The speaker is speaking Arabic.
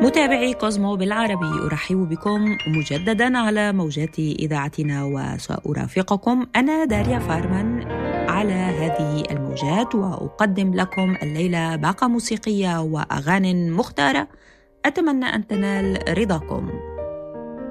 متابعي كوزمو بالعربي، أرحب بكم مجددا على موجات إذاعتنا، وسأرافقكم أنا داريا فارمان على هذه الموجات، وأقدم لكم الليلة باقة موسيقية وأغاني مختارة أتمنى أن تنال رضاكم.